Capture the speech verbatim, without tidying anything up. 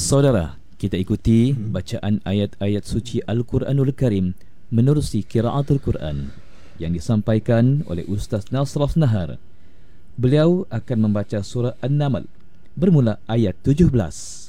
Saudara, kita ikuti bacaan ayat-ayat suci Al-Quranul Karim menerusi Qiraatul Quran yang disampaikan oleh Ustaz Nasraf Nahar. Beliau akan membaca surah An-Naml bermula ayat tujuh belas.